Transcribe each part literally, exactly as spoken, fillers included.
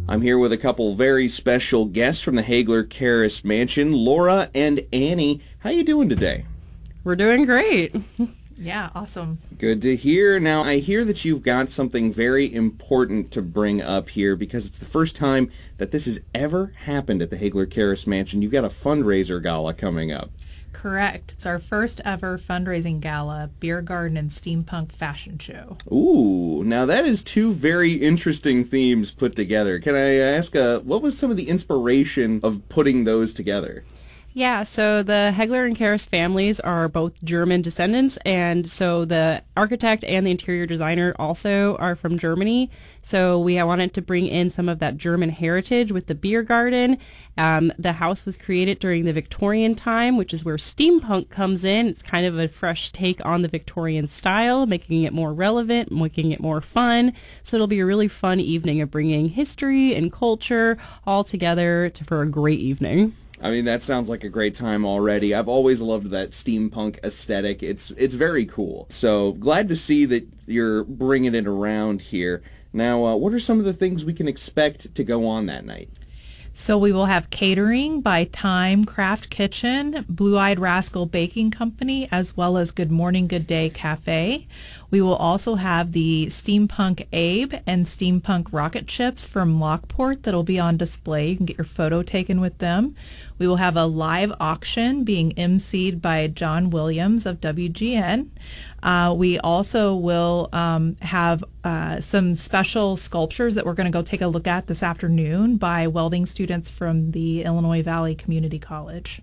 I'm here with a couple very special guests from the Hagler Karras Mansion, Laura and Annie. How you doing today? We're doing great. Yeah, awesome. Good to hear. Now, I hear that you've got something very important to bring up here because it's the first time that this has ever happened at the Hagler Karras Mansion. You've got a fundraiser gala coming up. Correct. It's our first ever fundraising gala, beer garden and steampunk fashion show. Ooh, now that is two very interesting themes put together. Can I ask, uh, what was some of the inspiration of putting those together? Yeah, so the Hagler and Karras families are both German descendants, and so the architect and the interior designer also are from Germany. So we wanted to bring in some of that German heritage with the beer garden. Um, the house was created during the Victorian time, which is where steampunk comes in. It's kind of a fresh take on the Victorian style, making it more relevant, making it more fun. So it'll be a really fun evening of bringing history and culture all together to, for a great evening. I mean, that sounds like a great time already. I've always loved that steampunk aesthetic. It's it's very cool. So glad to see that you're bringing it around here. Now, uh, what are some of the things we can expect to go on that night? So we will have catering by Time Craft Kitchen, Blue Eyed Rascal Baking Company, as well as Good Morning Good Day Cafe. We will also have the Steampunk Abe and Steampunk Rocket Ships from Lockport that will be on display. You can get your photo taken with them. We will have a live auction being emceed by John Williams of W G N. Uh, we also will um, have uh, some special sculptures that we're going to go take a look at this afternoon by welding students from the Illinois Valley Community College.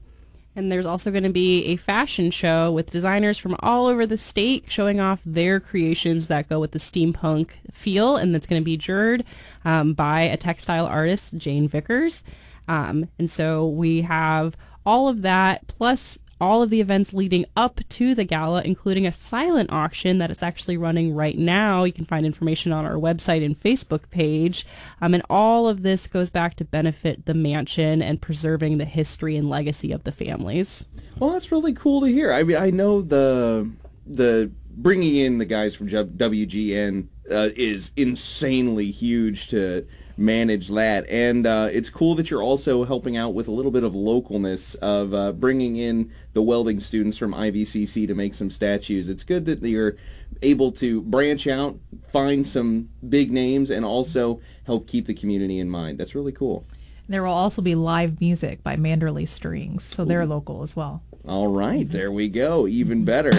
And there's also going to be a fashion show with designers from all over the state showing off their creations that go with the steampunk feel, and that's going to be judged um, by a textile artist, Jane Vickers. Um, and so we have all of that, plus all of the events leading up to the gala, including a silent auction that is actually running right now. You can find information on our website and Facebook page. Um, and all of this goes back to benefit the mansion and preserving the history and legacy of the families. Well, that's really cool to hear. I mean, I know the the bringing in the guys from W G N uh, is insanely huge to manage that, and uh, it's cool that you're also helping out with a little bit of localness of uh, bringing in the welding students from I V C C to make some statues. It's good that you're able to branch out, find some big names, and also help keep the community in mind. That's really cool. There will also be live music by Manderley Strings, so they're local as well. All right, there we go. Even better.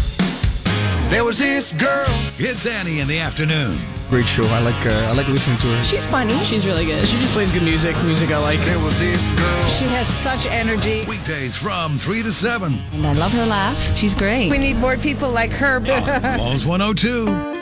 There was this girl. It's Annie in the afternoon. Great show. I like uh, I like listening to her. She's funny. She's really good. She just plays good music. Music I like. There was this girl. She has such energy. Weekdays from three to seven. And I love her laugh. She's great. We need more people like her. Walls one oh two.